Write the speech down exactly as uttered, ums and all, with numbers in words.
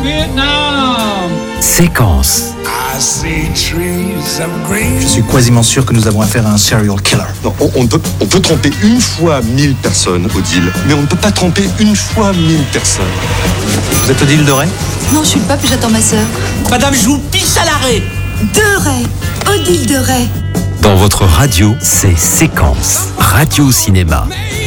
Vietnam. Séquence. Je suis quasiment sûr que nous avons affaire à un serial killer. Non, on, on, peut, on peut tromper une fois mille personnes, Odile, mais on ne peut pas tromper une fois mille personnes. Vous êtes Odile de Ray ? Non, je suis le pape et j'attends ma sœur. Madame, je vous pisse à l'arrêt. De Ray, Odile de Ray. Dans votre radio, c'est Séquence. Radio Cinéma.